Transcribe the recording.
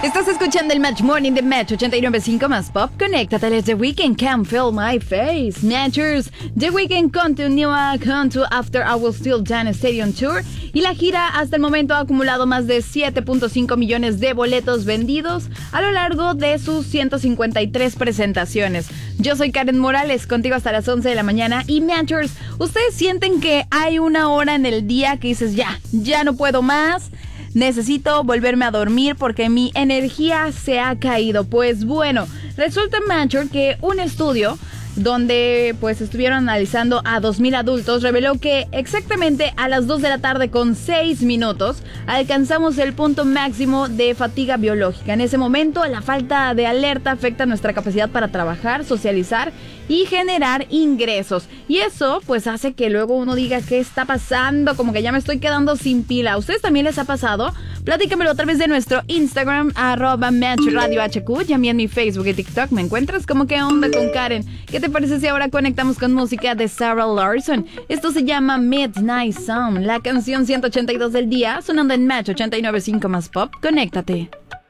Estás escuchando el Match Morning de Match 89.5 más Pop. Conéctate desde The Weeknd, Can't Feel My Face. Matchers, The Weeknd continúa con su After I Will Still Dance Stadium Tour y la gira hasta el momento ha acumulado más de 7.5 millones de boletos vendidos a lo largo de sus 153 presentaciones. Yo soy Karen Morales, contigo hasta las 11 de la mañana. Y Matchers, ¿ustedes sienten que hay una hora en el día que dices ya no puedo más? Necesito volverme a dormir porque mi energía se ha caído. Pues bueno, resulta, Matcher, que un estudio donde pues estuvieron analizando a 2,000 adultos reveló que exactamente a las 2 de la tarde con 6 minutos alcanzamos el punto máximo de fatiga biológica. En ese momento la falta de alerta afecta nuestra capacidad para trabajar, socializar y generar ingresos. Y eso pues hace que luego uno diga, ¿qué está pasando? Como que ya me estoy quedando sin pila. ¿A ustedes también les ha pasado? Platícamelo a través de nuestro Instagram, @MatchRadioHQ, y a mí en mi Facebook y TikTok me encuentras como ¿Qué onda con Karen? ¿Qué te parece si ahora conectamos con música de Sarah Larson? Esto se llama Midnight Sun, la canción 182 del día, sonando en Match 89.5 más Pop. Conéctate.